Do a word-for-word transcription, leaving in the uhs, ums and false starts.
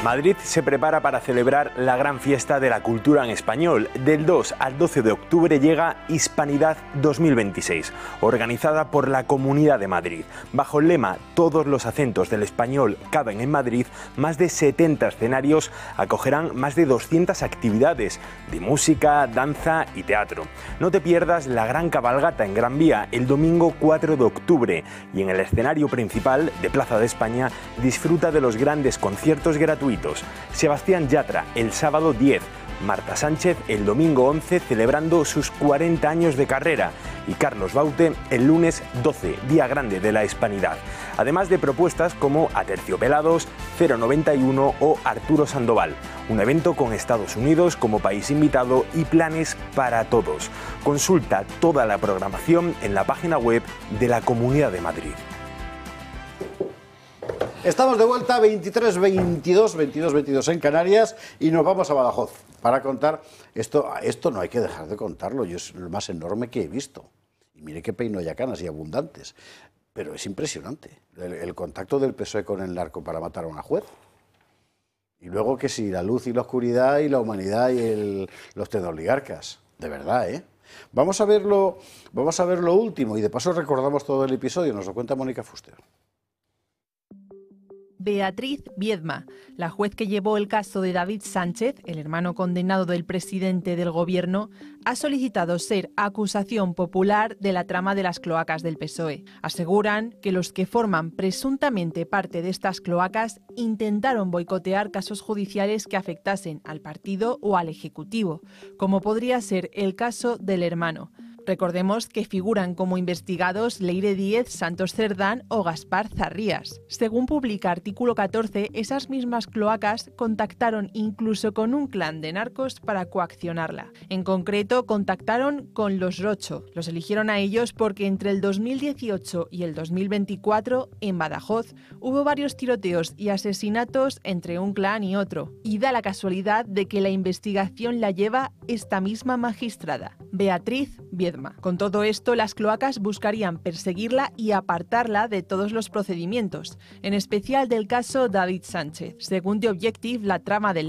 Madrid se prepara para celebrar la gran fiesta de la cultura en español. Del dos al doce de octubre llega Hispanidad dos mil veintiséis, organizada por la Comunidad de Madrid. Bajo el lema "Todos los acentos del español caben en Madrid", más de setenta escenarios acogerán más de doscientas actividades de música, danza y teatro. No te pierdas la gran cabalgata en Gran Vía el domingo cuatro de octubre y en el escenario principal de Plaza de España disfruta de los grandes conciertos gratuitos. Sebastián Yatra el sábado diez, Marta Sánchez el domingo once celebrando sus cuarenta años de carrera y Carlos Baute el lunes doce, día grande de la Hispanidad. Además de propuestas como Aterciopelados, cero noventa y uno o Arturo Sandoval. Un evento con Estados Unidos como país invitado y planes para todos. Consulta toda la programación en la página web de la Comunidad de Madrid. Estamos de vuelta, veintitrés veintidós, veintidós veintidós en Canarias, y nos vamos a Badajoz para contar esto. Esto no hay que dejar de contarlo, yo es lo más enorme que he visto. Y mire que peino ya canas y abundantes, pero es impresionante el, el contacto del P S O E con el narco para matar a una juez. Y luego que si la luz y la oscuridad y la humanidad y el, los tecnooligarcas, de verdad, ¿eh? Vamos a verlo, vamos a ver lo último y de paso recordamos todo el episodio, nos lo cuenta Mónica Fuster. Beatriz Viedma, la juez que llevó el caso de David Sánchez, el hermano condenado del presidente del gobierno, ha solicitado ser acusación popular de la trama de las cloacas del P S O E. Aseguran que los que forman presuntamente parte de estas cloacas intentaron boicotear casos judiciales que afectasen al partido o al Ejecutivo, como podría ser el caso del hermano. Recordemos que figuran como investigados Leire Díez, Santos Cerdán o Gaspar Zarrías. Según publica Artículo catorce, esas mismas cloacas contactaron incluso con un clan de narcos para coaccionarla. En concreto, contactaron con los Rocho. Los eligieron a ellos porque entre el dos mil dieciocho y el dos mil veinticuatro, en Badajoz, hubo varios tiroteos y asesinatos entre un clan y otro. Y da la casualidad de que la investigación la lleva esta misma magistrada, Beatriz Viedma. Con todo esto, las cloacas buscarían perseguirla y apartarla de todos los procedimientos, en especial del caso David Sánchez. Según The Objective, la trama del